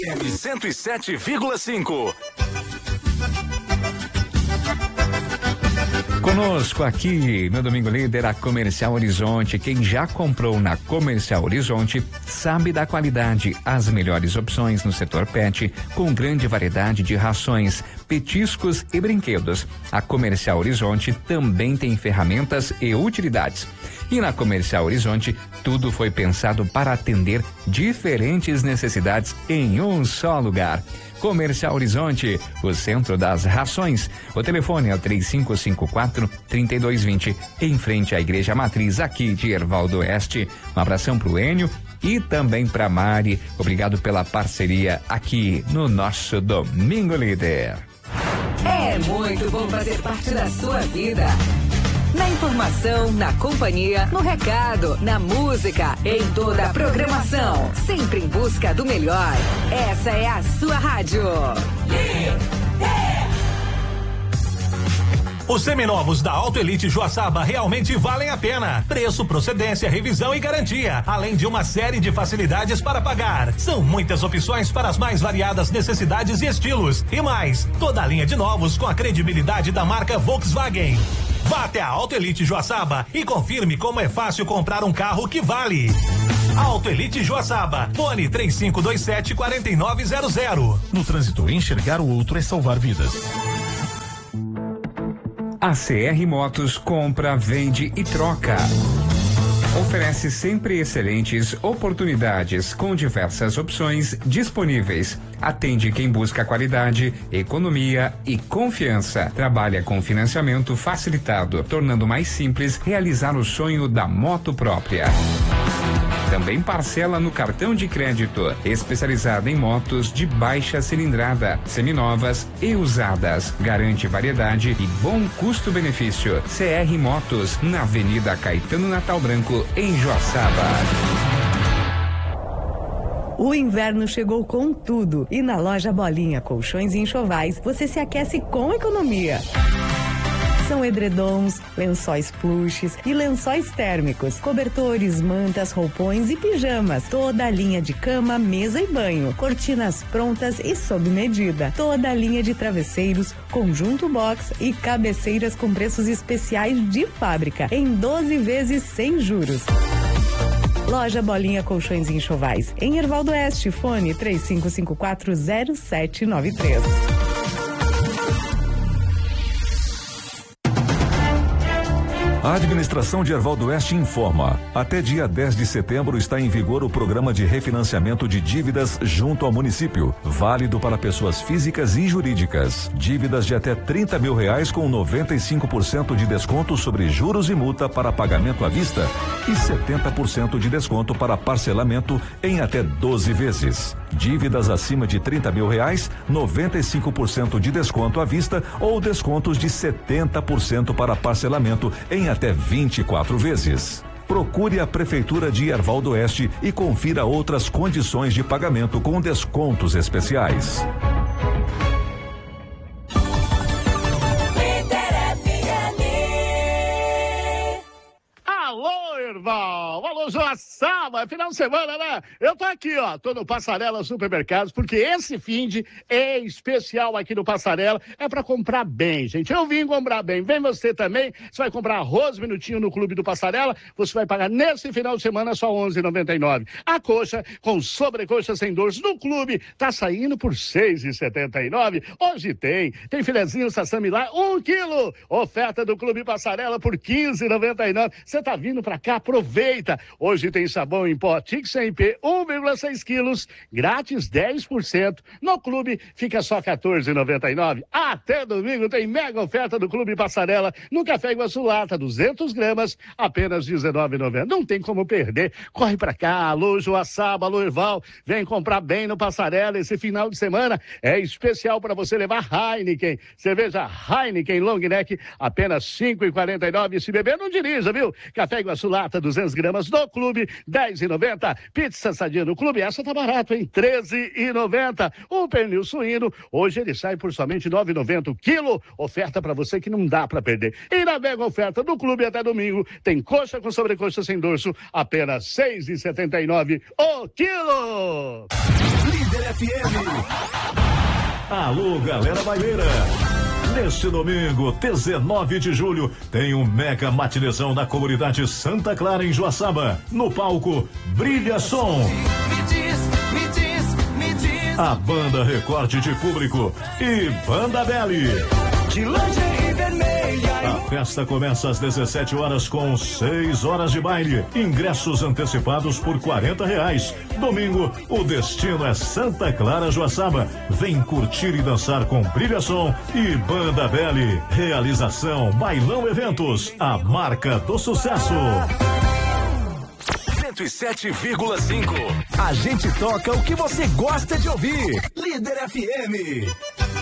107,5. Conosco aqui no Domingo Líder, a Comercial Horizonte. Quem já comprou na Comercial Horizonte sabe da qualidade, as melhores opções no setor pet, com grande variedade de rações, petiscos e brinquedos. A Comercial Horizonte também tem ferramentas e utilidades. E na Comercial Horizonte, tudo foi pensado para atender diferentes necessidades em um só lugar. Comercial Horizonte, o centro das rações. O telefone é o 3554-3220, em frente à Igreja Matriz, aqui de Hervaldo Oeste. Um abração pro Enio e também pra Mari. Obrigado pela parceria aqui no nosso Domingo Líder. É muito bom fazer parte da sua vida. Na informação, na companhia, no recado, na música, em toda a programação. Sempre em busca do melhor. Essa é a sua rádio. Os seminovos da Auto Elite Joaçaba realmente valem a pena. Preço, procedência, revisão e garantia. Além de uma série de facilidades para pagar. São muitas opções para as mais variadas necessidades e estilos. E mais, toda a linha de novos com a credibilidade da marca Volkswagen. Vá até a Auto Elite Joaçaba e confirme como é fácil comprar um carro que vale. Auto Elite Joaçaba. Fone 3527-4900. No trânsito, enxergar o outro é salvar vidas. A CR Motos compra, vende e troca. Oferece sempre excelentes oportunidades com diversas opções disponíveis. Atende quem busca qualidade, economia e confiança. Trabalha com financiamento facilitado, tornando mais simples realizar o sonho da moto própria. Também parcela no cartão de crédito, especializada em motos de baixa cilindrada, seminovas e usadas. Garante variedade e bom custo-benefício. CR Motos, na Avenida Caetano Natal Branco, em Joaçaba. O inverno chegou com tudo e na loja Bolinha Colchões e Enxovais você se aquece com economia. São edredons, lençóis plushes e lençóis térmicos, cobertores, mantas, roupões e pijamas. Toda a linha de cama, mesa e banho, cortinas prontas e sob medida. Toda a linha de travesseiros, conjunto box e cabeceiras com preços especiais de fábrica, em 12 vezes sem juros. Loja Bolinha Colchões e Enxovais, em Hervaldo Oeste, fone 35540793. A administração de Hervaldo Oeste informa: até dia 10 de setembro está em vigor o programa de refinanciamento de dívidas junto ao município, válido para pessoas físicas e jurídicas. Dívidas de até R$30 mil com 95% de desconto sobre juros e multa para pagamento à vista e 70% de desconto para parcelamento em até 12 vezes. Dívidas acima de R$30 mil, 95% de desconto à vista ou descontos de 70% para parcelamento em até 24 vezes. Procure a Prefeitura de Hervaldo Oeste e confira outras condições de pagamento com descontos especiais. Alô, Herval! Alô, Joaçaba! Final de semana, né? Eu tô aqui, ó. Tô no Passarela Supermercados, porque esse finde é especial aqui no Passarela. É pra comprar bem, gente. Eu vim comprar bem. Vem você também. Você vai comprar arroz minutinho no Clube do Passarela. Você vai pagar nesse final de semana só R$11,99. A coxa com sobrecoxa sem dorso no Clube tá saindo por R$6,79. Hoje tem filezinho sassami lá, 1 quilo. Oferta do Clube Passarela por R$15,99. Você tá vindo pra cá, aproveita. Hoje tem sabão em pó Tix MP 1,6 quilos, grátis 10%. No Clube fica só R$14,99. Até domingo tem mega oferta do Clube Passarela no Café Iguaçu Lata, 200 gramas, apenas R$19,90. Não tem como perder. Corre pra cá, alô Joaçaba, alô Herval. Vem comprar bem no Passarela. Esse final de semana é especial para você levar Heineken. Cerveja Heineken Long Neck, apenas R$5,49. Se beber, não dirija, viu? Café Iguaçu Lata, 200 gramas do Clube. Clube, R$10,90. Pizza Sadia no Clube, essa tá barato, hein? R$13,90. O pernil suíno, hoje ele sai por somente R$9,90 o quilo. Oferta pra você que não dá pra perder. E na mega oferta do Clube até domingo, tem coxa com sobrecoxa sem dorso, apenas R$6,79 o quilo. Líder FM. Alô, galera baileira. Neste domingo, 19 de julho, tem um mega matinezão na comunidade Santa Clara, em Joaçaba. No palco, Brilha Som. A banda Recorte de Público e Banda Belly. De lingerie vermelha. A festa começa às 17 horas com 6 horas de baile. Ingressos antecipados por R$40. Domingo, o destino é Santa Clara, Joaçaba. Vem curtir e dançar com Brilha Som e Banda Belly. Realização Bailão Eventos, a marca do sucesso. 107,5. A gente toca o que você gosta de ouvir. Líder FM.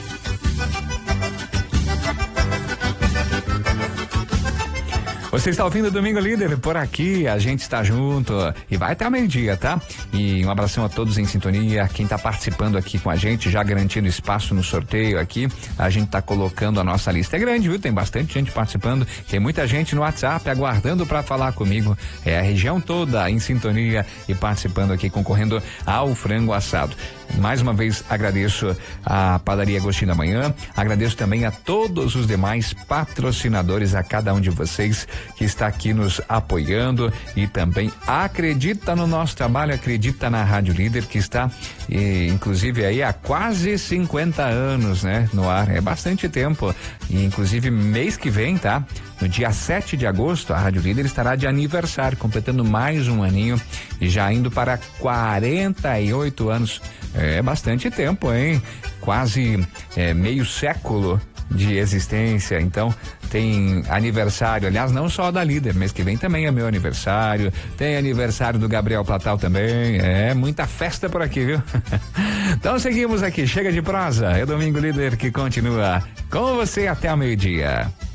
Você está ouvindo o Domingo Líder por aqui, a gente está junto e vai até meio-dia, tá? E um abração a todos em sintonia, quem está participando aqui com a gente, já garantindo espaço no sorteio aqui, a gente está colocando a nossa lista. É grande, viu? Tem bastante gente participando, tem muita gente no WhatsApp aguardando para falar comigo, é a região toda em sintonia e participando aqui, concorrendo ao frango assado. Mais uma vez agradeço a Padaria Agostinho da Manhã, agradeço também a todos os demais patrocinadores, a cada um de vocês que está aqui nos apoiando e também acredita no nosso trabalho, acredita na Rádio Líder, que está inclusive aí há quase 50 anos, né, no ar. É bastante tempo. E inclusive mês que vem, tá? No dia 7 de agosto, a Rádio Líder estará de aniversário, completando mais um aninho e já indo para 48 anos. É bastante tempo, hein? Quase meio século de existência. Então, tem aniversário, aliás, não só da Líder, mês que vem também é meu aniversário, tem aniversário do Gabriel Platal também, muita festa por aqui, viu? Então seguimos aqui, chega de prosa, é Domingo Líder que continua com você até o meio-dia.